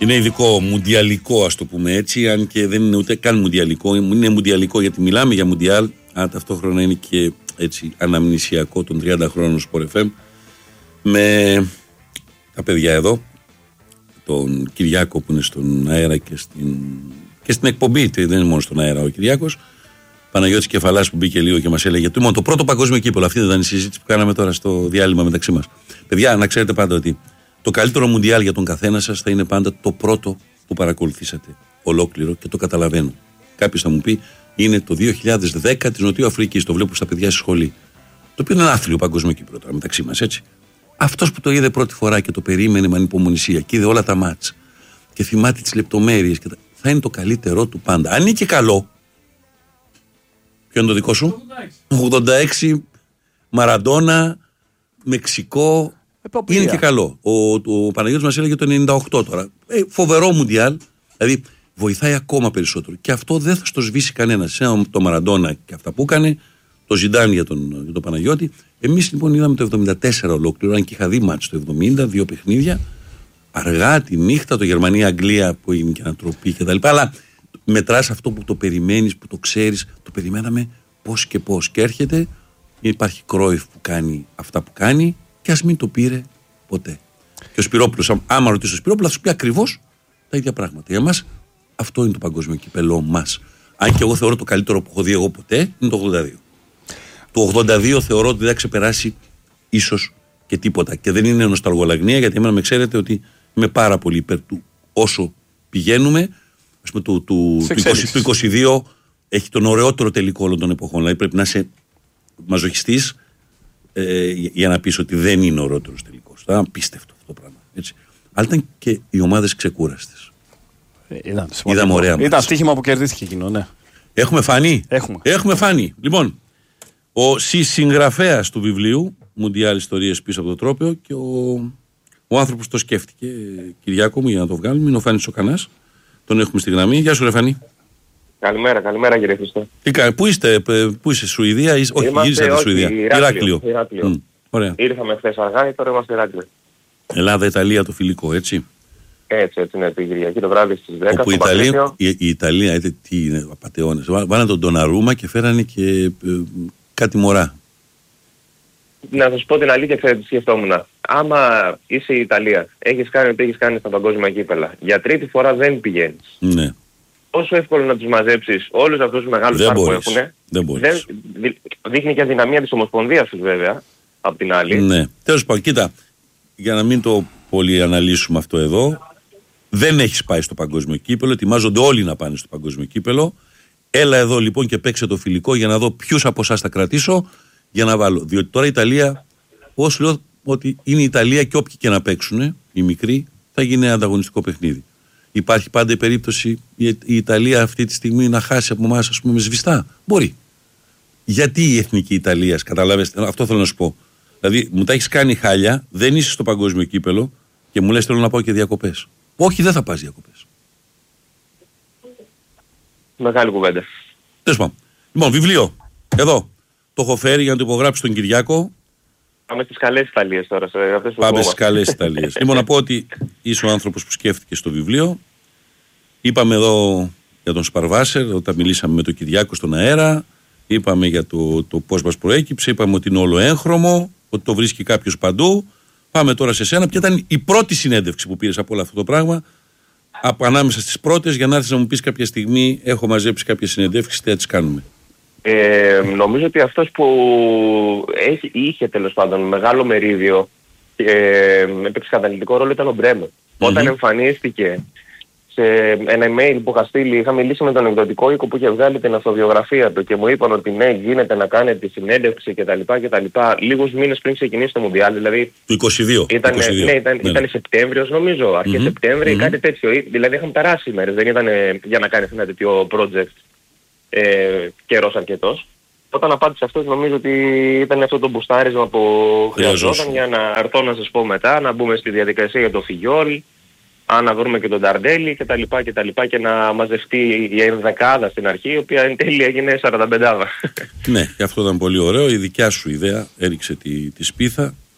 Είναι ειδικό, μουντιαλικό, ας το πούμε έτσι, αν και δεν είναι ούτε καν μουντιαλικό. Είναι μουντιαλικό γιατί μιλάμε για μουντιάλ, αλλά ταυτόχρονα είναι και έτσι αναμνησιακό των 30 χρόνων Sport FM. Με τα παιδιά εδώ, τον Κυριάκο που είναι στον αέρα και στην εκπομπή, δεν είναι μόνο στον αέρα ο Κυριάκος. Παναγιώτης Κεφαλάς που μπήκε λίγο και μας έλεγε το πρώτο παγκόσμιο κύπελλο. Αυτή δεν ήταν η συζήτηση που κάναμε τώρα στο διάλειμμα μεταξύ μας. Παιδιά, να ξέρετε πάντα ότι το καλύτερο μουντιάλ για τον καθένα σας θα είναι πάντα το πρώτο που παρακολουθήσατε ολόκληρο και το καταλαβαίνω. Κάποιος θα μου πει είναι το 2010 της Νοτιού Αφρικής, το βλέπω στα παιδιά στη σχολή. Το οποίο είναι ένα άθλιο παγκόσμιο κύπελλο τώρα μεταξύ μας, έτσι. Αυτός που το είδε πρώτη φορά και το περίμενε με ανυπομονησία και είδε όλα τα μάτς και θυμάται τις λεπτομέρειες, θα είναι το καλύτερό του πάντα. Αν είναι και καλό. Ποιο είναι το δικό σου? 86, Μαραντόνα, Μεξικό. Είναι και καλό. Ο Παναγιώτης μας έλεγε το 98 τώρα. Φοβερό μουντιάλ. Δηλαδή βοηθάει ακόμα περισσότερο. Και αυτό δεν θα στο σβήσει κανένας. Το Μαραντόνα και αυτά που έκανε, το Ζιντάν για τον Παναγιώτη. Εμείς λοιπόν είδαμε το 74 ολόκληρο. Αν και είχα δει μάτς το 70, 2 παιχνίδια. Αργά τη νύχτα, το Γερμανία-Αγγλία που έγινε και ανατροπή κτλ. Αλλά μετράς αυτό που το περιμένεις, που το ξέρεις. Το περιμέναμε πώς και πώς. Και έρχεται, υπάρχει Κρόιφ που κάνει αυτά που κάνει. Και ας μην το πήρε ποτέ. Και ο Σπυρόπουλος, άμα ρωτήσει ο Σπυρόπουλος, θα σου πει ακριβώς τα ίδια πράγματα. Για μας αυτό είναι το παγκόσμιο κύπελλο μας. Αν και εγώ θεωρώ το καλύτερο που έχω δει εγώ ποτέ είναι το 82. Το 82 θεωρώ ότι δεν θα ξεπεράσει ίσως και τίποτα. Και δεν είναι νοσταλγολαγνία, γιατί εμένα με ξέρετε ότι είμαι πάρα πολύ υπέρ του όσο πηγαίνουμε. Ας πούμε, του 22 έχει τον ωραιότερο τελικό όλων των εποχών. Δηλαδή πρέπει να είσαι μαζοχιστής. Για να πεις ότι δεν είναι ο ωραίτερος τελικός. Ήταν απίστευτο αυτό το πράγμα. Έτσι. Αλλά ήταν και οι ομάδες ξεκούραστες. Είδαμε ωραία μάτς. Ήταν στοίχημα που κερδίστηκε εκείνο, ναι. Έχουμε φανεί. Έχουμε φανεί. Λοιπόν, ο συγγραφέας του βιβλίου Μουντιάλ Ιστορίες πίσω από το τρόπαιο και ο άνθρωπος το σκέφτηκε, Κυριάκο μου, για να το βγάλουμε, είναι ο Φάνης ο Κανάς. Τον έχουμε στη γραμμή. Γεια σου, ρε Φανή. Καλημέρα κύριε Χριστό. Πού είσαι, Σουηδία? Όχι, γύρισατε Σουηδία. Ηράκλειο. Ήρθαμε χθες αργά και τώρα είμαστε Ηράκλειο. Ελλάδα-Ιταλία το φιλικό, έτσι. Έτσι είναι, την Κυριακή το βράδυ στις 10. Όπου η Ιταλία, τι είναι, απατεώνες. Βάλανε τον Ντοναρούμα και φέρανε και κάτι μωρά. Να σας πω την αλήθεια, ξέρετε τι σκεφτόμουν. Άμα είσαι η Ιταλία, έχεις κάνει ό,τι έχεις κάνει στα παγκόσμια κύπελλα, για τρίτη φορά δεν πηγαίνεις. Ναι. Όσο εύκολο να τους μαζέψεις όλους αυτούς τους μεγάλους πάρους που έχουν. Δεν μπορείς. Δείχνει και αδυναμία της Ομοσπονδίας τους βέβαια, απ' την άλλη. Ναι. Τέλος πάντων, κοίτα, για να μην το πολύ αναλύσουμε αυτό εδώ, δεν έχεις πάει στο παγκόσμιο κύπελλο, ετοιμάζονται όλοι να πάνε στο παγκόσμιο κύπελλο. Έλα εδώ λοιπόν και παίξε το φιλικό για να δω ποιους από εσάς θα κρατήσω για να βάλω. Διότι τώρα η Ιταλία, όσο λέω ότι είναι η Ιταλία και όποιοι και να παίξουν, οι μικροί, θα γίνει ανταγωνιστικό παιχνίδι. Υπάρχει πάντα η περίπτωση η Ιταλία αυτή τη στιγμή να χάσει από εμάς, ας πούμε, με σβηστά. Μπορεί. Γιατί η εθνική Ιταλία, καταλάβετε, αυτό θέλω να σου πω. Δηλαδή, μου τα έχεις κάνει χάλια, δεν είσαι στο παγκόσμιο κύπελλο και μου λες θέλω να πάω και διακοπές. Όχι, δεν θα πας διακοπές. Μεγάλη κουβέντα. Τέλος πάντων. Λοιπόν, βιβλίο. Εδώ. Το έχω φέρει για να το υπογράψει τον Κυριάκο. Πάμε στις καλές Ιταλίες τώρα. Πάμε στις καλές Ιταλίες. Λοιπόν, να πω ότι είσαι ο άνθρωπος που σκέφτηκε στο βιβλίο. Είπαμε εδώ για τον Σπαρβάσερ, όταν μιλήσαμε με τον Κυριάκο στον αέρα. Είπαμε για το πώς μας προέκυψε. Είπαμε ότι είναι όλο έγχρωμο, ότι το βρίσκει κάποιος παντού. Πάμε τώρα σε σένα. Ποια ήταν η πρώτη συνέντευξη που πήρες από όλο αυτό το πράγμα, ανάμεσα στις πρώτες, για να έρθεις να μου πεις κάποια στιγμή: έχω μαζέψει κάποιες συνεντεύξεις, τι θα τις κάνουμε? Νομίζω ότι αυτός που είχε τέλος πάντων μεγάλο μερίδιο και έπαιξε καταλυτικό ρόλο ήταν ο Μπρέμερ. Όταν εμφανίστηκε σε ένα email που είχα στείλει, είχα μιλήσει με τον εκδοτικό οίκο που είχε βγάλει την αυτοβιογραφία του και μου είπαν ότι ναι, γίνεται να κάνετε συνέντευξη κτλ. Λίγους μήνες πριν ξεκινήσει το Μουντιάλ, δηλαδή. Του 22. Ήταν Σεπτέμβριος νομίζω, αρχές Σεπτέμβρη, κάτι τέτοιο. Δηλαδή είχαν περάσει ημέρες, δεν ήταν για να κάνεις ένα τέτοιο project καιρός αρκετός. Όταν απάντησε αυτός, νομίζω ότι ήταν αυτό το μπουστάρισμα που χρειαζόταν για να έρθω να σας πω μετά, να μπούμε στη διαδικασία για το Φιγιόλ, να βρούμε και τον Ταρντέλη κτλ. Και να μαζευτεί η ενδεκάδα στην αρχή, η οποία εν τέλει έγινε 45. Ναι, και αυτό ήταν πολύ ωραίο. Η δικιά σου ιδέα έριξε τη σπίθα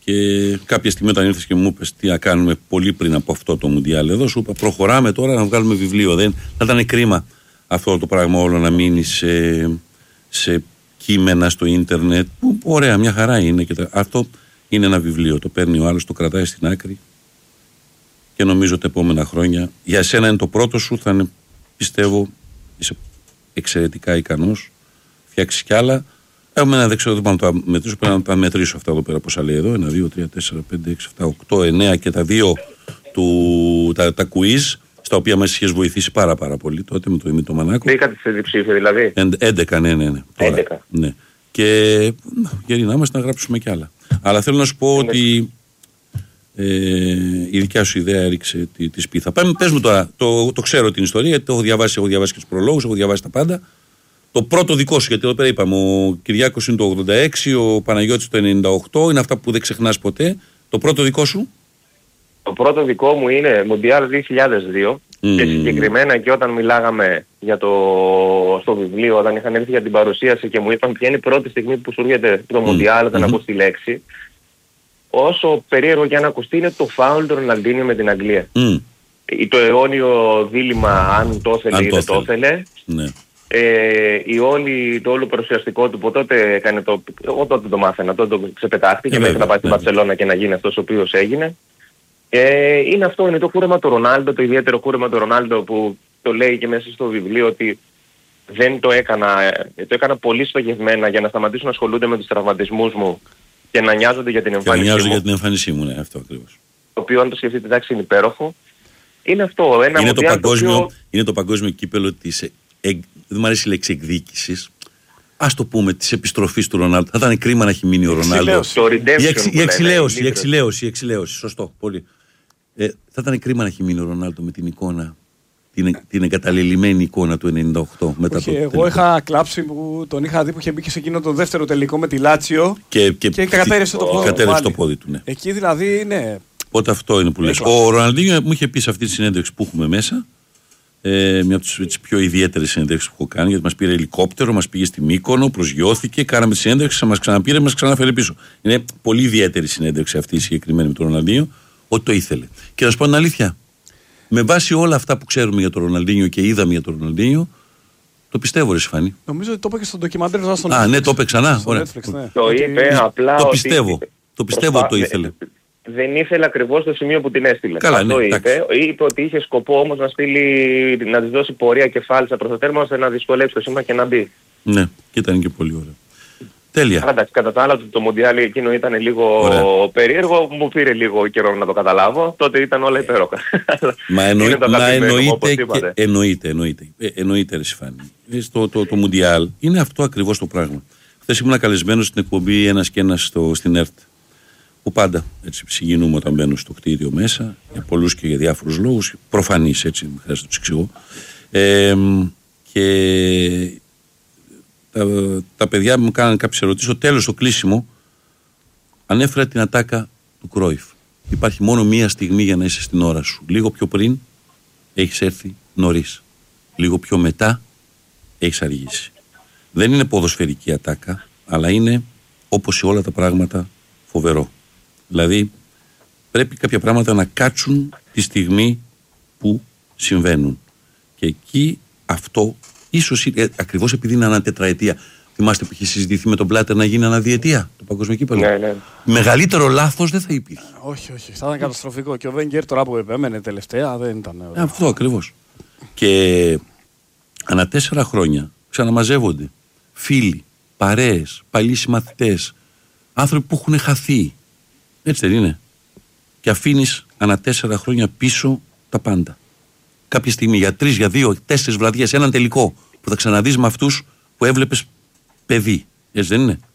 Και κάποια στιγμή όταν ήρθες και μου είπες τι να κάνουμε πολύ πριν από αυτό το Μουντιάλ εδώ, σου είπα προχωράμε τώρα να βγάλουμε βιβλίο. Δεν θα ήταν κρίμα αυτό το πράγμα όλο να μείνει σε κείμενα στο ίντερνετ που ωραία, μια χαρά είναι. Αυτό είναι ένα βιβλίο. Το παίρνει ο άλλος, το κρατάει στην άκρη και νομίζω τα επόμενα χρόνια για εσένα είναι το πρώτο σου, θα είναι, πιστεύω, είσαι εξαιρετικά ικανός, φτιάξεις κι άλλα. Εμένα δεν ξέρω, δεν πάω να τα μετρήσω, πρέπει να τα μετρήσω αυτά εδώ πέρα πόσα λέει εδώ. 1, 2, 3, 4, 5, 6, 7, 8, 9 και τα 2 τα quiz, στα οποία μας είχες βοηθήσει πάρα πολύ τότε με το Δημήτρη Μανάκο. Είχατε σε διψήφια δηλαδή. 11, ναι. Τώρα, 11. Ναι. Και γιατί να είμαστε να γράψουμε κι άλλα. Αλλά θέλω να σου πω ότι η δικιά σου ιδέα έριξε τη σπίθα. Πες μου τώρα, το ξέρω την ιστορία, γιατί το έχω διαβάσει και τους προλόγους, έχω διαβάσει τα πάντα. Το πρώτο δικό σου, γιατί εδώ πέρα είπαμε, ο Κυριάκος είναι το 86, ο Παναγιώτης το 98, είναι αυτά που δεν ξεχνάς ποτέ. Το πρώτο δικό σου? Το πρώτο δικό μου είναι Μουντιάλ 2002 και συγκεκριμένα και όταν μιλάγαμε για στο βιβλίο, όταν είχαν έρθει για την παρουσίαση και μου είπαν ποια είναι η πρώτη στιγμή που σου έρχεται το Μουντιάλ όταν ακούς τη λέξη, όσο περίεργο και αν ακουστεί είναι το φάουλ του Ροναλντίνιο με την Αγγλία. Το αιώνιο δίλημμα αν το ήθελε ή δεν το ήθελε. Ναι. Το όλο παρουσιαστικό του που τότε έκανε εγώ τότε το μάθαινα, τότε το ξεπετάχτηκε μέχρι να πάει στην Μπαρσελόνα και να γίνει αυτός ο οποίος έγινε. Είναι το κούρεμα του Ρονάλντο, το ιδιαίτερο κούρεμα του Ρονάλντο που το λέει και μέσα στο βιβλίο ότι δεν το έκανα πολύ στοχευμένα για να σταματήσουν να ασχολούνται με τους τραυματισμούς μου και να νοιάζονται για την εμφάνισή μου. Και να νοιάζονται για την εμφάνισή μου, ναι, αυτό ακριβώς. Το οποίο αν το σκεφτείτε εντάξει είναι υπέροχο. Είναι αυτό, είναι το παγκόσμιο κύπελο της, δεν μου αρέσει η λέξη εκδίκησης, ας το πούμε, της επιστροφής του Ρονάλντο. Θα ήταν κρίμα να έχει μείνει ο Ρονάλντο. Η εξηλαίωση, σωστό, πολύ. Θα ήταν κρίμα να έχει μείνει ο Ρονάλντο με την εικόνα, την εγκαταλελειμμένη εικόνα του 98 μετά το τελικό. Εγώ είχα κλάψει που τον είχα δει που είχε μπει και σε εκείνο το δεύτερο τελικό με τη Λάτσιο και κατέρευσε το πόδι του. Ναι. Εκεί δηλαδή, ναι. Οπότε αυτό είναι που λες. Ο Ροναλντίνιο μου είχε πει σε αυτή τη συνέντευξη που έχουμε μέσα, μια από τις πιο ιδιαίτερες συνέντευξεις που έχω κάνει, γιατί μας πήρε ελικόπτερο, μας πήγε στη Μύκονο, προσγειώθηκε, κάναμε τη συνέντευξη, μας ξαναπήρε, μας ξαναφέρε πίσω. Είναι πολύ ιδιαίτερη συνέντευξη αυτή η συγκεκριμένη με τον Ροναλντίνιο, ότι το ήθελε. Και να σου πω την αλήθεια, με βάση όλα αυτά που ξέρουμε για τον Ροναλντίνιο και είδαμε για τον Ροναλντίνιο, το πιστεύω, ρε Σφάνη. Νομίζω ότι το είπε και στο ντοκιμαντέρ στον Netflix. Ναι, το είπε ξανά. Το είπε απλά. Το πιστεύω ότι το ήθελε. Δεν ήθελε ακριβώς το σημείο που την έστειλε. Καλά, αυτό ναι, είπε ότι είχε σκοπό όμως να της δώσει πορεία κεφάλισσα προς το τέρμα ώστε να δυσκολέψει το σήμα και να μπει. Ναι, και ήταν και πολύ ωραίο. Τέλεια. Εντάξει, κατά τα άλλα το Μουντιάλ εκείνο ήταν λίγο περίεργο, μου πήρε λίγο καιρό να το καταλάβω. Τότε ήταν όλα υπέροχα. Εννοείται ρε Σιφάνη. Το Μουντιάλ είναι αυτό ακριβώς το πράγμα. Χθες ήμουν καλεσμένος στην εκπομπή ένας και ένας στην ΕΡΤ, που πάντα έτσι συγκινούμε όταν μπαίνω στο κτίριο μέσα, για πολλούς και για διάφορους λόγους, προφανείς έτσι, μην χρειάζεται να τους εξηγώ. Και τα παιδιά μου κάνανε κάποιες ερωτήσεις. Στο τέλος, στο κλείσιμο, ανέφερα την ατάκα του Κρόιφ. Υπάρχει μόνο μία στιγμή για να είσαι στην ώρα σου. Λίγο πιο πριν έχεις έρθει νωρίς. Λίγο πιο μετά έχεις αργήσει. Δεν είναι ποδοσφαιρική ατάκα, αλλά είναι, όπως σε όλα τα πράγματα, φοβερό. Δηλαδή, πρέπει κάποια πράγματα να κάτσουν τη στιγμή που συμβαίνουν. Και εκεί αυτό, ίσως ακριβώς επειδή είναι ανατετραετία. Θυμάστε που είχε συζητηθεί με τον Μπλάτερ να γίνει αναδιετία το παγκόσμιο κύπελλο. Ναι. Μεγαλύτερο λάθος δεν θα υπήρχε. Όχι, θα ήταν καταστροφικό. Και ο Βέγκερ τώρα που επέμενε τελευταία δεν ήταν. Αυτό ακριβώς. Και ανά 4 χρόνια ξαναμαζεύονται φίλοι, παρέες, παλιοί συμμαθητές, άνθρωποι που έχουν χαθεί. Έτσι δεν είναι? Και αφήνεις ανά 4 χρόνια πίσω τα πάντα. Κάποια στιγμή για 3, για 2, 4 βραδιές, έναν τελικό που θα ξαναδείς με αυτούς που έβλεπες παιδί. Έτσι δεν είναι?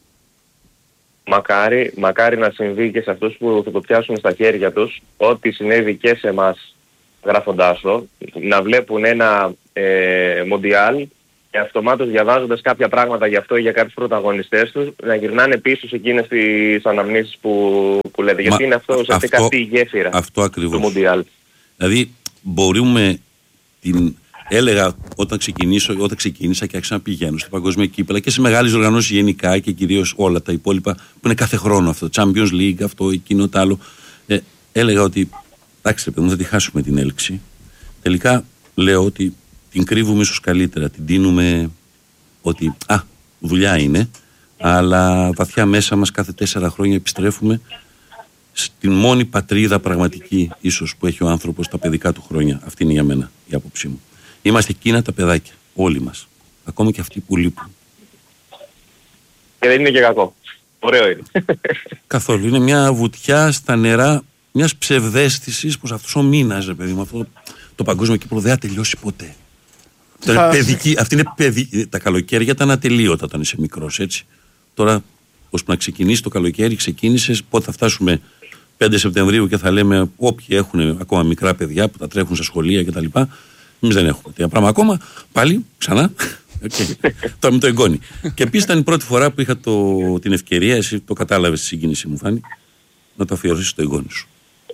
Μακάρι να συμβεί και σε αυτούς που θα το πιάσουν στα χέρια τους, ό,τι συνέβη και σε εμάς γράφοντάς το, να βλέπουν ένα Μοντιάλ και αυτομάτως διαβάζοντας κάποια πράγματα γι' αυτό ή για κάποιους πρωταγωνιστές τους, να γυρνάνε πίσω σε εκείνες τις αναμνήσεις που λέτε. Γιατί είναι αυτό ουσιαστικά αυτή η γέφυρα αυτό ακριβώς του Μοντιάλ. Δηλαδή μπορούμε έλεγα όταν ξεκίνησα και άρχισα να πηγαίνω στο παγκόσμιο κύπελλα και σε μεγάλες οργανώσεις γενικά και κυρίως όλα τα υπόλοιπα που είναι κάθε χρόνο αυτό, Champions League, αυτό, εκείνο, το άλλο. Έλεγα ότι εντάξει, παιδί μου, θα τη χάσουμε την έλξη. Τελικά λέω ότι την κρύβουμε ίσως καλύτερα, την τίνουμε ότι δουλειά είναι, αλλά βαθιά μέσα μας κάθε 4 χρόνια επιστρέφουμε στην μόνη πατρίδα πραγματική ίσως που έχει ο άνθρωπος τα παιδικά του χρόνια. Αυτή είναι για μένα η άποψή μου. Είμαστε εκείνα τα παιδάκια, όλοι μας. Ακόμα και αυτοί που λείπουν. Και δεν είναι και κακό. Ωραίο είναι. Καθόλου. Είναι μια βουτιά στα νερά μιας ψευδαίσθησης πως αυτός ο μήνας, ρε παιδί μου, αυτό το παγκόσμιο κύπελλο δεν θα τελειώσει ποτέ. Αυτή είναι τα καλοκαίρια ήταν ατελείωτα όταν είσαι μικρός, έτσι. Τώρα, ώσπου να ξεκινήσει το καλοκαίρι, ξεκίνησες, πότε θα φτάσουμε 5 Σεπτεμβρίου και θα λέμε όποιοι έχουν ακόμα μικρά παιδιά που τα τρέχουν στα σχολεία κτλ. Εμείς δεν έχουμε τέτοια πράγμα ακόμα. Πάλι, ξανά. Τώρα με το εγγόνι. Και επίσης ήταν η πρώτη φορά που είχα την ευκαιρία, εσύ το κατάλαβες τη συγκίνηση μου, Φάνη, να το αφιερώσεις στο εγγόνι σου.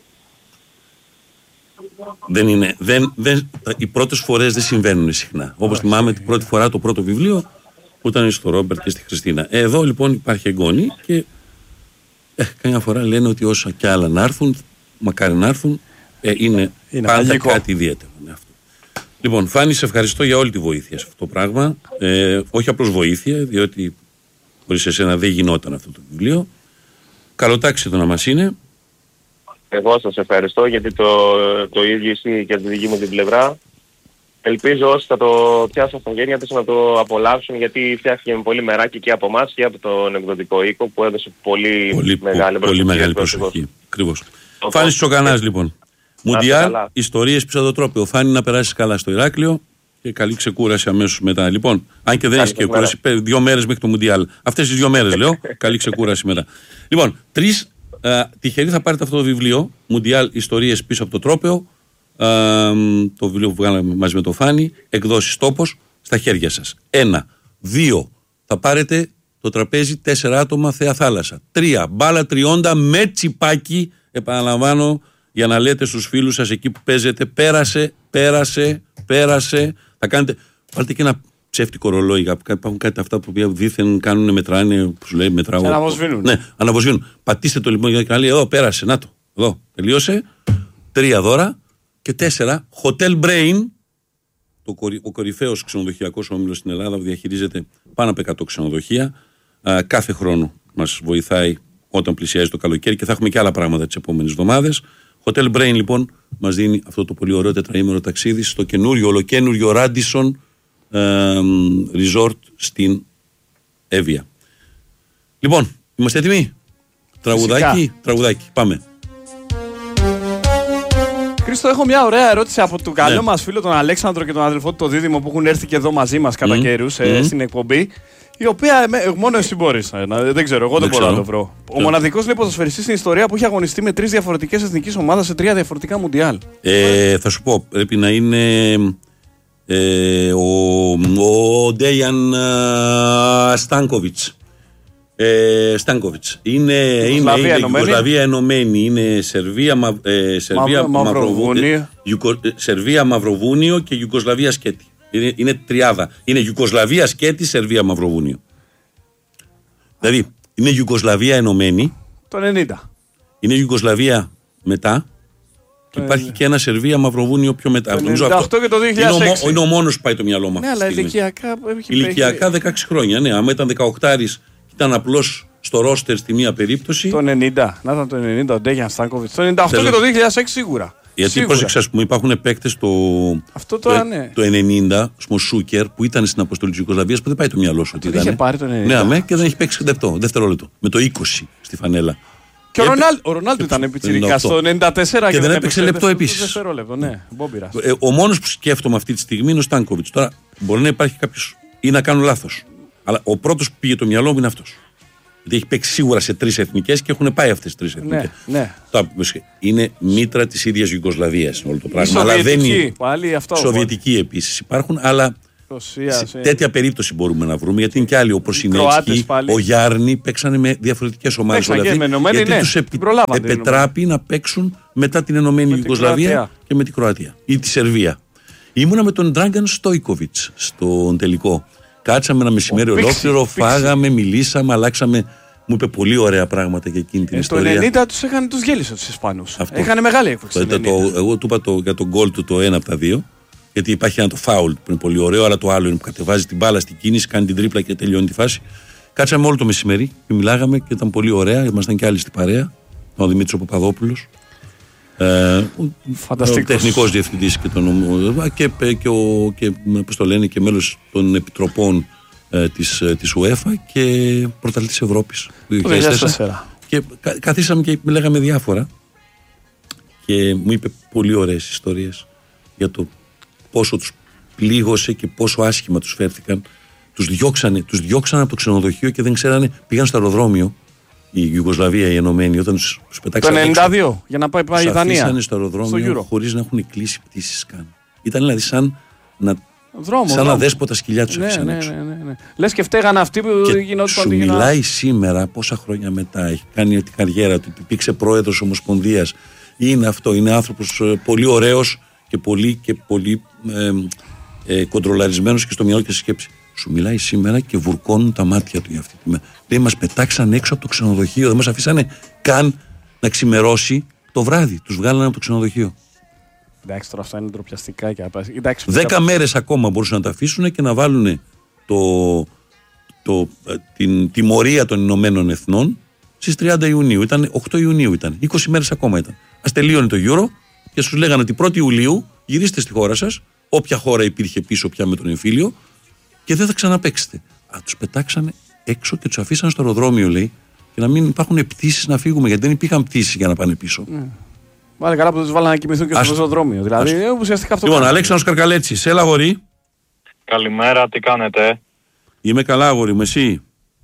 Οι πρώτες φορές δεν συμβαίνουν συχνά. Όπως θυμάμαι την πρώτη φορά το πρώτο βιβλίο που ήταν στο Ρόμπερτ και στη Χριστίνα. Εδώ λοιπόν υπάρχει εγγόνι και καμιά φορά λένε ότι όσα κι άλλα να έρθουν, μακάρι να έρθουν, είναι πάντα μαγικό. Κάτι ιδιαίτερο. Αυτό. Λοιπόν, Φάνη, σε ευχαριστώ για όλη τη βοήθεια σε αυτό το πράγμα. Όχι απλώς βοήθεια, διότι χωρίς εσένα δεν γινόταν αυτό το βιβλίο. Καλοτάξιδο να μας είναι. Εγώ σας ευχαριστώ γιατί το ίδιο ισχύει και από τη δική μου την πλευρά. Ελπίζω όσοι θα το πιάσουν στα χέρια τους να το απολαύσουν, γιατί φτιάχτηκε με πολύ μεράκι και από εμάς και από τον εκδοτικό οίκο που έδωσε πολύ μεγάλη προσοχή. Ακριβώς. Φάνης Τσοκανάς λοιπόν. Μουντιάλ, ιστορίες πίσω από το τρόπαιο. Φάνη, να περάσεις καλά στο Ηράκλειο και καλή ξεκούραση αμέσως μετά. Λοιπόν, αν και δεν έχει και κούραση, 2 μέρες μέχρι το Μουντιάλ. Αυτές τις 2 μέρες λέω, καλή ξεκούραση μετά. Λοιπόν, 3 τυχεροί θα πάρετε αυτό το βιβλίο, Μουντιάλ, ιστορίες πίσω από το τρόπαιο. Το βιβλίο που βγάλαμε μαζί με το Φάνη, εκδόσεις Τόπος, στα χέρια σας. 1. 2. Θα πάρετε το τραπέζι 4 άτομα Θέα Θάλασσα. 3. Μπάλα τριώντα με τσιπάκι, επαναλαμβάνω, για να λέτε στους φίλους σας εκεί που παίζετε, πέρασε. Θα κάνετε, βάλτε και ένα ψεύτικο ρολόι. Υπάρχουν κάτι αυτά που δήθεν κάνουν, μετράνε, που σου λέει μετράω. Αναβοσβήνουν. Ναι, αναβοσβήνουν. Πατήστε το λοιπόν για να λέει, εδώ πέρασε, να το, εδώ, τελείωσε. 3 δώρα. Και 4, Hotel Brain, ο κορυφαίος ξενοδοχειακός όμιλος στην Ελλάδα που διαχειρίζεται πάνω από 100 ξενοδοχεία. Κάθε χρόνο μας βοηθάει όταν πλησιάζει το καλοκαίρι και θα έχουμε και άλλα πράγματα τις επόμενες εβδομάδες. Hotel Brain λοιπόν μας δίνει αυτό το πολύ ωραίο τετραήμερο ταξίδι στο ολοκένουριο Radisson Resort στην Εύβοια. Λοιπόν, είμαστε έτοιμοι? Τραγουδάκι, πάμε. Χρήστο, έχω μια ωραία ερώτηση από τον καλό μας φίλο τον Αλέξανδρο και τον αδελφό του τον Δίδυμο που έχουν έρθει και εδώ μαζί μας κατά καιρούς στην εκπομπή. Η οποία μόνο εσύ μπορείς. Δεν ξέρω, εγώ δεν μπορώ να το βρω. Ο μοναδικός λέει ποδοσφαιριστής στην ιστορία που έχει αγωνιστεί με 3 διαφορετικές εθνικές ομάδες σε 3 διαφορετικά Μουντιάλ. Θα σου πω, πρέπει να είναι ο Ντέιαν Στάνκοβιτς. Είναι Ιουγκοσλαβία ενωμένη. Είναι Σερβία, Μαυροβούνιο και Ιουγκοσλαβία Σκέτη. Είναι τριάδα. Είναι Ιουγκοσλαβία Σκέτη, Σερβία, Μαυροβούνιο. Δηλαδή είναι Ιουγκοσλαβία ενωμένη. Το 90. Είναι Ιουγκοσλαβία μετά. Και υπάρχει και ένα Σερβία, Μαυροβούνιο πιο μετά. Το 98 και το 2006. Είναι ο μόνος που πάει το μυαλό μου. Ναι, αλλά ηλικιακά 16 χρόνια. Ναι, άμα ήταν 18. Ήταν απλώς στο ρόστερ στη μία περίπτωση. Το 90. Να ήταν το 90 ο Ντέγιαν Στάνκοβιτς. Το 98 και το 2006 σίγουρα. Γιατί πρόσεξε, ας πούμε, υπάρχουν παίκτες το 90, ο Σούκερ, που ήταν στην αποστολή της Ιουγκοσλαβίας, που δεν πάει το μυαλό σου. Είχε πάρει το 90. Ναι, και δεν έχει παίξει δευτερόλεπτο. Με το 20 στη φανέλα. Και ο Ρονάλντο ήταν πιτσιρικάς στο 94 και δεν έπαιξε λεπτό επίσης. Ναι, ο μόνος που σκέφτομαι αυτή τη στιγμή είναι ο Στάνκοβιτς. Τώρα μπορεί να υπάρχει κάποιος ή να κάνω λάθος. Αλλά ο πρώτος που πήγε το μυαλό μου είναι αυτός. Γιατί έχει παίξει σίγουρα σε 3 εθνικές και έχουν πάει αυτές τις 3 εθνικές. Ναι. Είναι μήτρα της ίδιας Ιουγκοσλαβίας όλο το πράγμα. Αλλά δεν είναι. Πάλι αυτό. Σοβιετικοί επίσης υπάρχουν, αλλά σε τέτοια περίπτωση μπορούμε να βρούμε. Γιατί είναι και άλλοι, ο Προσινέτσκι, ο Γιάρνη, παίξανε με διαφορετικές ομάδες. Γιατί τους επιτράπει να παίξουν μετά την ενωμένη Ιουγκοσλαβία και με την Κροατία ή τη Σερβία. Ήμουνα με τον Dragan Stojkovic στον τελικό. Κάτσαμε ένα μεσημέρι ολόκληρο, φάγαμε, μιλήσαμε, αλλάξαμε. Μου είπε πολύ ωραία πράγματα για εκείνη την ιστορία. Το 90 τους γέλισε τους Ισπανούς. Είχανε μεγάλη έκπληξη. Εγώ του είπα για τον γκολ του το ένα από τα δύο. Γιατί υπάρχει ένα το φάουλ που είναι πολύ ωραίο, αλλά το άλλο είναι που κατεβάζει την μπάλα στην κίνηση, κάνει την τρίπλα και τελειώνει τη φάση. Κάτσαμε όλο το μεσημέρι και μιλάγαμε και ήταν πολύ ωραία. Ήμασταν και άλλοι στην παρέα. Ο Δημήτρης Παπαδόπουλος. Ο τεχνικός διευθυντής και μέλος των επιτροπών της UEFA και πρωταθλητής Ευρώπης. Και καθίσαμε και λέγαμε διάφορα. Και μου είπε πολύ ωραίες ιστορίες για το πόσο τους πλήγωσε και πόσο άσχημα τους φέρθηκαν. Τους διώξανε από το ξενοδοχείο και δεν ξέρανε, πήγαν στο αεροδρόμιο η Ιουγκοσλαβία, η Ενωμένη, όταν τους πετάξανε. Το 92 για να πάει η Δανία. Αφήσανε στο αεροδρόμιο χωρίς να έχουν κλείσει πτήσεις καν. Ήταν δηλαδή σαν να δέσποτα σκυλιά τους αφήσανε έξω. Ναι. Λες και φταίγανε αυτοί που γινόταν. Σου μιλάει σήμερα, πόσα χρόνια μετά, έχει κάνει την καριέρα του, υπήρξε πρόεδρος Ομοσπονδίας. Είναι αυτό, είναι άνθρωπος πολύ ωραίος και πολύ κοντρολαρισμένος και στο μυαλό και στη σκέψη. Σου μιλάει σήμερα και βουρκώνουν τα μάτια του για αυτή τη μέρα. Δεν μας πετάξαν έξω από το ξενοδοχείο, δεν μας αφήσανε καν να ξημερώσει το βράδυ. Τους βγάλανε από το ξενοδοχείο. Εντάξει, τώρα αυτά είναι ντροπιαστικά και 10 μέρες ακόμα μπορούσαν να τα αφήσουν και να βάλουν την τιμωρία των Ηνωμένων Εθνών στις 30 Ιουνίου. Ήταν 8 Ιουνίου, ήταν 20 μέρες ακόμα ήταν. Ας τελείωνε το Euro και σου λέγανε ότι 1η Ιουλίου γυρίστε στη χώρα σας, όποια χώρα υπήρχε πίσω πια με τον εμφύλιο, και δεν θα ξαναπαίξετε. Τους πετάξανε έξω και τους αφήσανε στο αεροδρόμιο, λέει, και να μην υπάρχουν πτήσεις να φύγουμε, γιατί δεν υπήρχαν πτήσεις για να πάνε πίσω. Βάλε καλά που τους βάλανε να κοιμηθούν και στο αεροδρόμιο. Δηλαδή, ουσιαστικά αυτό. Λοιπόν, Αλέξανδρος Καρκαλέτσης, έλα αγόρι. Καλημέρα, τι κάνετε? Είμαι καλά, αγόρι μου, εσύ?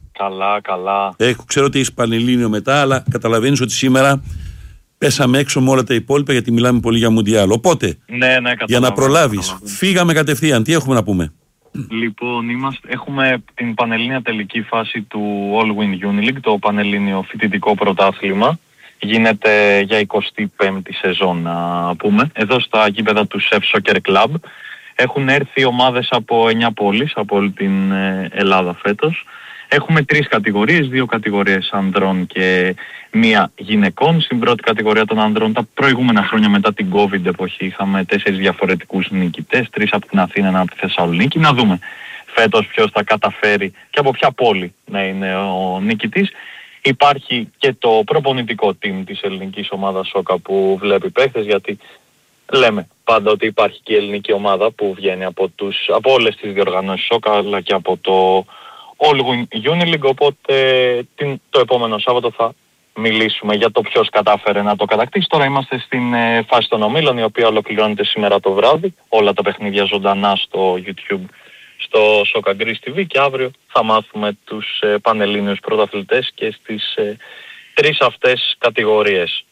Καλά. Ξέρω ότι είσαι πανελλήνιο μετά, αλλά καταλαβαίνεις ότι σήμερα πέσαμε έξω με όλα τα υπόλοιπα, γιατί μιλάμε πολύ για Μουντιάλ. Οπότε, για να προλάβεις, φύγαμε κατευθείαν. Τι έχουμε να πούμε? Λοιπόν, έχουμε την πανελλήνια τελική φάση του All Win Unileague, το πανελλήνιο φοιτητικό πρωτάθλημα. Γίνεται για 25η σεζόν, να πούμε. Εδώ στα γήπεδα του Σεφ Soccer Club έχουν έρθει ομάδες από 9 πόλεις, από όλη την Ελλάδα φέτος. Έχουμε 3 κατηγορίες, 2 κατηγορίες ανδρών και 1 γυναικών. Στην πρώτη κατηγορία των ανδρών, τα προηγούμενα χρόνια μετά την COVID εποχή, είχαμε 4 διαφορετικούς νικητές, 3 από την Αθήνα, 1 από τη Θεσσαλονίκη. Να δούμε φέτος ποιος θα καταφέρει και από ποια πόλη να είναι ο νικητής. Υπάρχει και το προπονητικό team της ελληνικής ομάδας Σόκα που βλέπει παίχτες, γιατί λέμε πάντα ότι υπάρχει και η ελληνική ομάδα που βγαίνει από όλες τις διοργανώσεις Σόκα, αλλά και από το All Win Unileague, οπότε το επόμενο Σάββατο θα μιλήσουμε για το ποιος κατάφερε να το κατακτήσει. Τώρα είμαστε στην φάση των ομίλων, η οποία ολοκληρώνεται σήμερα το βράδυ. Όλα τα παιχνίδια ζωντανά στο YouTube, στο Soccer Greece TV, και αύριο θα μάθουμε τους πανελλήνιους πρωταθλητές και στις 3 αυτές κατηγορίες.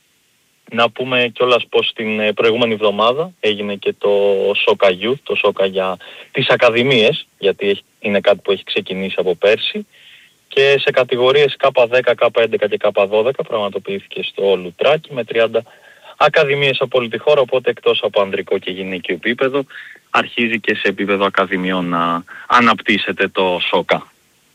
Να πούμε κιόλας πως την προηγούμενη εβδομάδα έγινε και το Soccer Youth, το Soccer για τις ακαδημίες, γιατί είναι κάτι που έχει ξεκινήσει από πέρσι, και σε κατηγορίες K10, K11 και K12 πραγματοποιήθηκε στο Λουτράκι με 30 ακαδημίες από όλη τη χώρα, οπότε εκτός από ανδρικό και γυναικείο επίπεδο αρχίζει και σε επίπεδο ακαδημιών να αναπτύσσεται το Σόκα.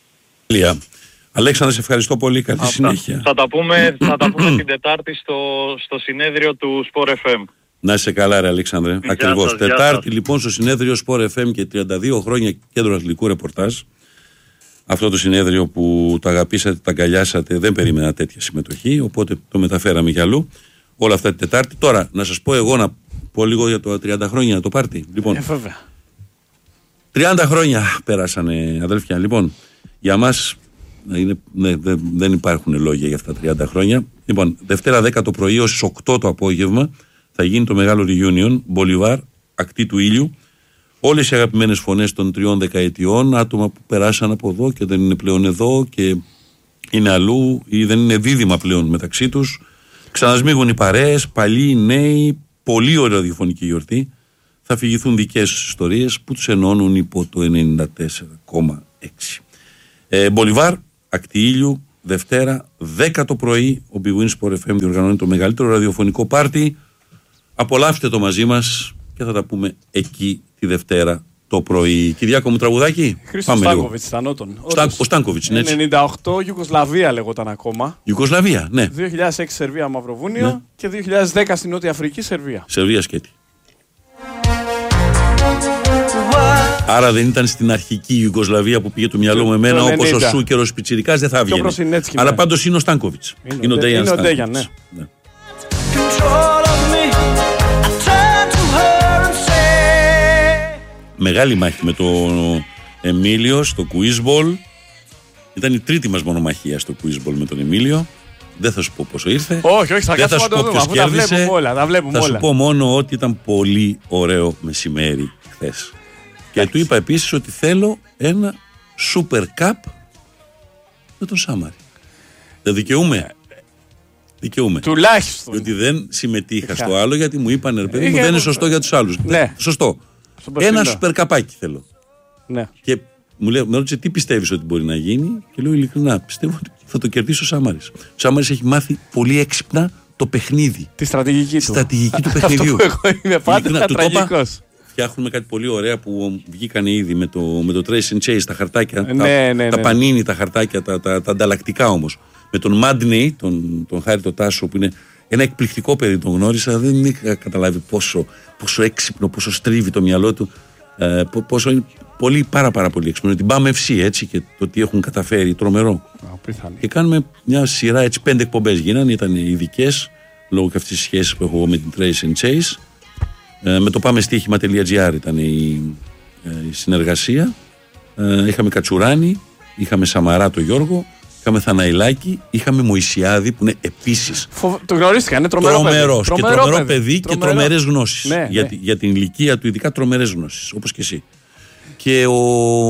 Αλέξανδρε, σε ευχαριστώ πολύ. Καλή συνέχεια. Θα τα πούμε την Τετάρτη στο συνέδριο του Sport FM. Να είσαι καλά, ρε Αλέξανδρε. Ακριβώς. Τετάρτη λοιπόν στο συνέδριο Sport FM και 32 χρόνια κέντρο αθλητικού ρεπορτάζ. Αυτό το συνέδριο που το αγαπήσατε, τα αγκαλιάσατε, δεν περίμενα τέτοια συμμετοχή, οπότε το μεταφέραμε για αλλού. Όλα αυτά την Τετάρτη. Τώρα, να σας πω εγώ, να πω λίγο για το 30 χρόνια το πάρτι. Λοιπόν, 30 χρόνια πέρασανε, αδέλφια. Λοιπόν, για μας δεν υπάρχουν λόγια για αυτά τα 30 χρόνια. Λοιπόν, Δευτέρα 10 το πρωί ως 8 το απόγευμα θα γίνει το μεγάλο reunion, Μπολιβάρ, ακτή του ήλιου. Όλες οι αγαπημένες φωνές των 3 δεκαετιών, άτομα που περάσαν από εδώ και δεν είναι πλέον εδώ και είναι αλλού ή δεν είναι δίδυμα πλέον μεταξύ τους. Ξανασμίγουν οι παρέες, παλιοί, νέοι, πολύ ωραία ραδιοφωνική γιορτή. Θα αφηγηθούν δικές ιστορίες που τους ενώνουν υπό το 94,6. Μπολιβάρ, ακτή ήλιου, Δευτέρα, 10 το πρωί, ο Big Win Sport FM διοργανώνει το μεγαλύτερο ραδιοφωνικό πάρτι. Απολαύστε το μαζί μας. και θα τα πούμε εκεί τη Δευτέρα το πρωί. Κυριάκο μου, τραγουδάκι. Χρήστος Στάνκοβιτς, Στανότον. Ο Στάνκοβιτς, ναι. 98, Ιουγκοσλαβία λεγόταν ακόμα. Ιουγκοσλαβία, ναι. 2006 Σερβία, Μαυροβούνιο, ναι. Και 2010 στην Νότια Αφρική, Σερβία. Σερβία σκέτη. Άρα δεν ήταν στην αρχική Ιουγκοσλαβία που πήγε το μυαλό μου εμένα, όπως ο Σούκερος Πιτσιρικάς δεν θα έβγαινε. Αλλά πάντως είναι ο Στάνκοβιτς. Είναι ο Ντέιαν, ναι. Μεγάλη μάχη με τον Εμίλιο στο Quizball. Ήταν η τρίτη μας μονομαχία στο Quizball με τον Εμίλιο. Δεν θα σου πω πόσο ήρθε. Όχι, θα κάτσουμε να το δούμε, αφού τα βλέπουμε όλα. Θα σου πω μόνο ότι ήταν πολύ ωραίο μεσημέρι χθες. Και του είπα επίσης ότι θέλω ένα Super Cup με τον Σάμαρη. Δεν δικαιούμαι. Τουλάχιστον. Διότι δεν συμμετείχα στο άλλο, γιατί μου είπαν ρε παιδί μου, δεν είναι σωστό για τους άλλους. Ναι. Σωστό. Ένα Super Cupάκι θέλω. Ναι. Και με ρώτησε τι πιστεύεις ότι μπορεί να γίνει, και λέω ειλικρινά, πιστεύω ότι θα το κερδίσει ο Σάμαρης. Ο Σάμαρης έχει μάθει πολύ έξυπνα το παιχνίδι. Τη στρατηγική του. Στρατηγική του παιχνιδιού. Αυτό που εγώ είμαι πάντα τραγικός. Φτιάχνουμε κάτι πολύ ωραία που βγήκαν ήδη με το Trace and Chase, τα χαρτάκια. Τα πανίνι, τα χαρτάκια, τα ανταλλακτικά όμως. Με τον Madney, τον Χάρη το Τάσο, που είναι ένα εκπληκτικό παιδί, τον γνώρισα, δεν είχα καταλάβει πόσο έξυπνο, πόσο στρίβει το μυαλό του, πόσο είναι πάρα πολύ έξυπνο. Την BAM FC, έτσι, και το τι έχουν καταφέρει, τρομερό. Και κάνουμε μια σειρά, έτσι, 5 εκπομπές γίνανε, ήταν ειδικές, λόγω και αυτής της σχέσης που έχω εγώ με την Trace and Chase. Με το πάμεστοίχημα.gr ήταν η συνεργασία. Είχαμε Κατσουράνη, είχαμε Σαμαρά το Γιώργο, είχαμε Θαναϊλάκη, είχαμε Μωυσιάδη που είναι επίσης. Το γνωρίστηκα, είναι τρομερό παιδί και τρομερές γνώσεις. Ναι, για την ηλικία του, ειδικά τρομερές γνώσεις, όπως και εσύ. Και ο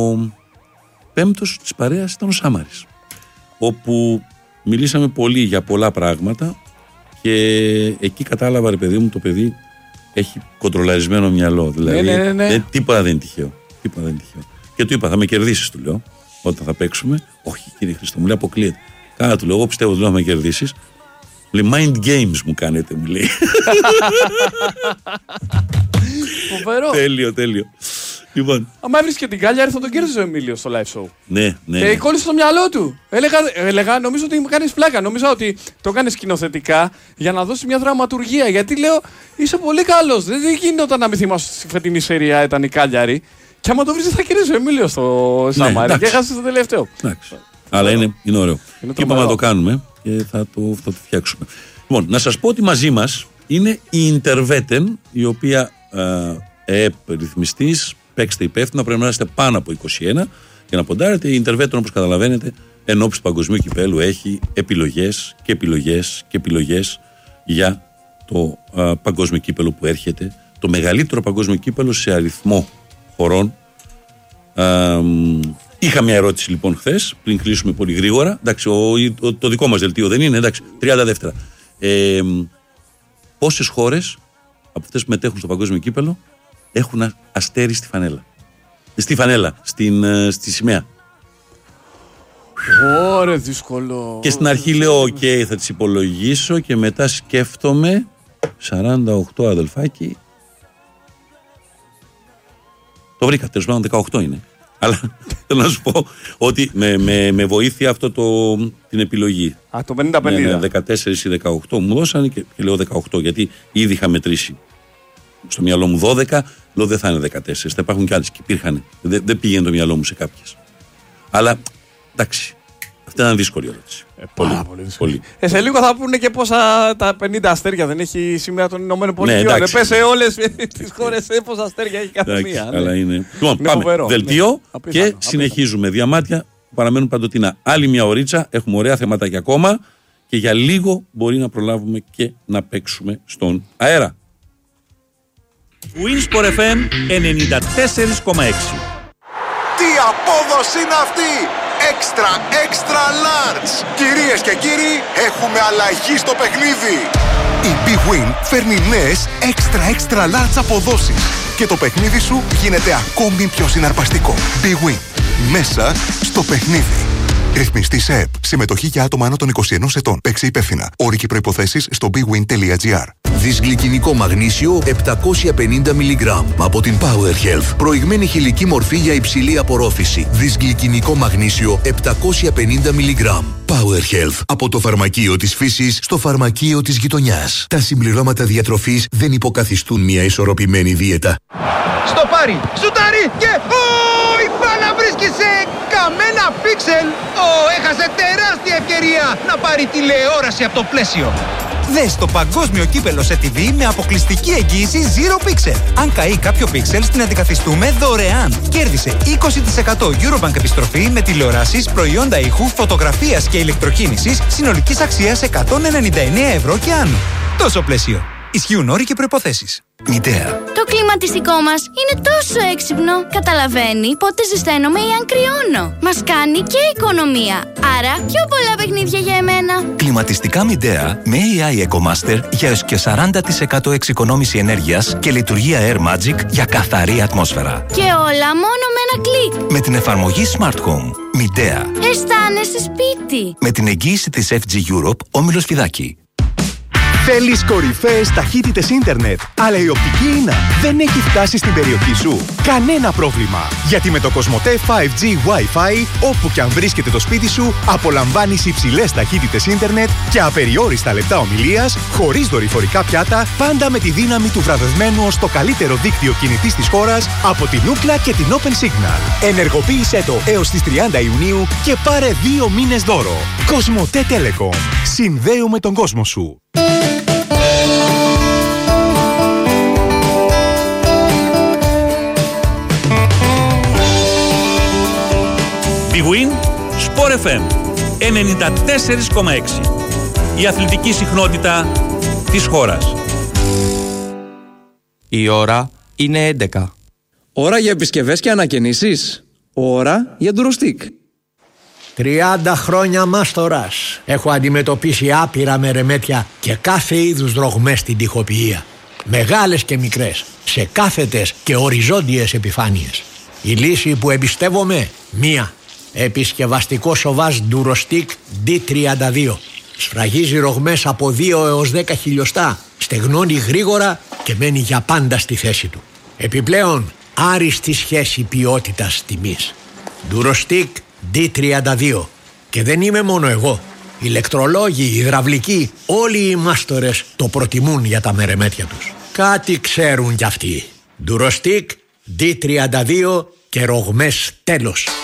πέμπτος της παρέας ήταν ο Σάμαρης, όπου μιλήσαμε πολύ για πολλά πράγματα και εκεί κατάλαβα, ρε παιδί μου, το παιδί έχει κοντρολαρισμένο μυαλό. Δηλαδή, ναι. Τίποτα δεν είναι τυχαίο. Και του είπα, θα με κερδίσεις, του λέω, όταν θα παίξουμε. Όχι, κύριε Χριστό, μου λέει, αποκλείεται. Κάνα, του λέω, εγώ πιστεύω ότι θα με κερδίσεις. Μου λέει, mind games μου κάνετε, μου λέει. Φοβερό. Τέλειο. Λοιπόν. Άμα έβρισκε και την Κάλιαρη θα τον κέρδιζε ο Εμίλιος στο live show. Ναι. Και κόλλησε στο μυαλό του. Έλεγα, νομίζω ότι μου κάνεις πλάκα. Νομίζω ότι το κάνεις σκηνοθετικά για να δώσει μια δραματουργία. Γιατί λέω, είσαι πολύ καλός. Δεν γινόταν να μην θυμάσαι στη φετινή σεριά ήταν η Κάλιαρη. Και άμα το βρεις θα κερδίσει ο Εμίλιος στο Σαμάρι. Και έχασε το τελευταίο. Αλλά είναι ωραίο. Και είπαμε να το κάνουμε και θα το φτιάξουμε. Λοιπόν, να σας πω ότι μαζί μας είναι η Interveten, η οποία ρυθμιστής. Παίξτε υπεύθυνα, πρέπει να είστε πάνω από 21 και να ποντάρετε. Η Interveton, όπως καταλαβαίνετε, εν ώψη του παγκοσμίου κυπέλου, έχει επιλογές για το παγκόσμιο κύπελο που έρχεται. Το μεγαλύτερο παγκόσμιο κύπελο σε αριθμό χωρών. Είχα μια ερώτηση λοιπόν χθες, πριν κλείσουμε πολύ γρήγορα. Εντάξει, το δικό μας δελτίο δεν είναι, εντάξει, 30 δεύτερα. Πόσες χώρες από αυτές που μετέχουν στο παγκόσμιο κύπελο έχουν αστέρι στη φανέλα? Στη σημαία. Ωραία, δύσκολο. Και στην αρχή λέω, OK, θα τις υπολογίσω και μετά σκέφτομαι 48 αδελφάκι. Το βρήκα, τέλος πάντων 18 είναι. Αλλά θέλω να σου πω ότι με βοήθεια αυτό την επιλογή. Το 50-50. 14 ή 18 μου δώσανε και λέω 18, γιατί ήδη είχα μετρήσει στο μυαλό μου 12, λέω δεν θα είναι 14, θα υπάρχουν κι άλλες και υπήρχαν. Δεν πήγαινε το μυαλό μου σε κάποιες. Αλλά εντάξει, αυτή ήταν δύσκολη ερώτηση. Πολύ δύσκολη. Σε λίγο θα πούνε και πόσα τα 50 αστέρια δεν έχει σήμερα των Ηνωμένων Πολιτειών. Ναι, πες σε όλες τις χώρες πόσα αστέρια έχει κάθε μία. Αλλά είναι. Λοιπόν, πάμε. Φοβερό, δελτίο και συνεχίζουμε. Διαμάτια παραμένουν παντοτινά. Άλλη μια ωρίτσα, έχουμε ωραία θεματάκια ακόμα και για λίγο μπορεί να προλάβουμε και να παίξουμε στον αέρα. Winsport FM 94,6. Τι απόδοση είναι αυτή! Extra large! Κυρίες και κύριοι, έχουμε αλλαγή στο παιχνίδι! Η Big Win φέρνει νέες extra large αποδόσεις και το παιχνίδι σου γίνεται ακόμη πιο συναρπαστικό. Big Win. Μέσα στο παιχνίδι. Ρυθμιστής ΕΕΠ. Συμμετοχή για άτομα άνω των 21 ετών. Παίξε υπεύθυνα. Όροι και προϋποθέσεις στο bwin.gr. Δυσγλυκινικό μαγνήσιο 750 mg από την Power Health. Προηγμένη χηλική μορφή για υψηλή απορρόφηση. Δυσγλυκινικό μαγνήσιο 750 mg. Power Health. Από το φαρμακείο της φύσης στο φαρμακείο της γειτονιάς. Τα συμπληρώματα διατροφής δεν υποκαθιστούν μια ισορροπημένη δίαιτα. Στο πάρει, σουτάρει και... η μπάλα βρίσκει σε καμένα πίξελ. Έχασε τεράστια ευκαιρία να πάρει τηλεόραση από το πλαίσιο. Δες το παγκόσμιο κύπελο σε TV με αποκλειστική εγγύηση Zero Pixel. Αν καεί κάποιο πίξελ, την αντικαθιστούμε δωρεάν. Κέρδισε 20% Eurobank επιστροφή με τηλεοράσεις, προϊόντα ήχου, φωτογραφίας και ηλεκτροκίνησης συνολικής αξίας 199 ευρώ και άνω. Τόσο πλαίσιο. Ισχύουν όροι και προϋποθέσεις. Μητέα. Το κλιματιστικό μας είναι τόσο έξυπνο. Καταλαβαίνει πότε ζεσταίνομαι ή αν κρυώνω. Μας κάνει και οικονομία. Άρα πιο πολλά παιχνίδια για εμένα. Κλιματιστικά Μητέα με AI EcoMaster για έως και 40% εξοικονόμηση ενέργειας και λειτουργία Air Magic για καθαρή ατμόσφαιρα. Και όλα μόνο με ένα κλικ. Με την εφαρμογή Smart Home. Μητέα. Αισθάνεσαι σπίτι. Με την εγγύηση της FG Europe, Όμιλος Φιδάκη. Θέλεις κορυφαίες ταχύτητες ίντερνετ, αλλά η οπτική ίνα δεν έχει φτάσει στην περιοχή σου? Κανένα πρόβλημα, γιατί με το Κοσμοτέ 5G Wi-Fi, όπου και αν βρίσκεται το σπίτι σου, απολαμβάνεις υψηλές ταχύτητες ίντερνετ και απεριόριστα λεπτά ομιλίας, χωρίς δορυφορικά πιάτα, πάντα με τη δύναμη του βραβευμένου ως το καλύτερο δίκτυο κινητής της χώρας από την Ookla και την Open Signal. Ενεργοποίησέ το έως τις 30 Ιουνίου και πάρε 2 μήνες δώρο. Κοσμοτέ Telecom. Συνδέουμε τον κόσμο σου. Big Win, Sport FM 94,6. Η αθλητική συχνότητα της χώρας. Η ώρα είναι 11. Ώρα για επισκευές και ανακαινήσεις. Ώρα για ντουροστικ. 30 χρόνια μάστορας. Έχω αντιμετωπίσει άπειρα μερεμέτια και κάθε είδους δρογμές στην τοιχοποιία. Μεγάλες και μικρές, σε κάθετες και οριζόντιες επιφάνειες. Η λύση που εμπιστεύομαι, μία. Επισκευαστικό σοβάζ ντουροστικ D32. Σφραγίζει ρογμές από 2 έως 10 χιλιοστά. Στεγνώνει γρήγορα και μένει για πάντα στη θέση του. Επιπλέον, άριστη σχέση ποιότητας τιμής. Ντουροστικ D32. Και δεν είμαι μόνο εγώ. Ηλεκτρολόγοι, υδραυλικοί, όλοι οι μάστορες το προτιμούν για τα μερεμέτια τους. Κάτι ξέρουν κι αυτοί. Ντουροστικ D32 και ρογμές τέλος.